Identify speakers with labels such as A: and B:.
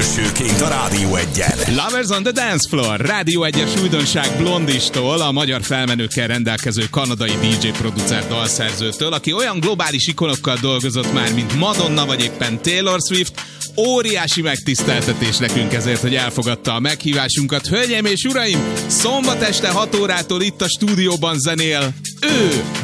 A: Elsőként a Rádió Egyen.
B: Lovers on the Dance Floor. Rádió Egyes újdonság Blondistól, a magyar felmenőkkel rendelkező kanadai DJ producer dalszerzőtől, aki olyan globális ikonokkal dolgozott már, mint Madonna vagy éppen Taylor Swift. Óriási megtiszteltetés nekünk ezért, hogy elfogadta a meghívásunkat. Hölgyeim és uraim, szombat este 6 órától itt a stúdióban zenél ő,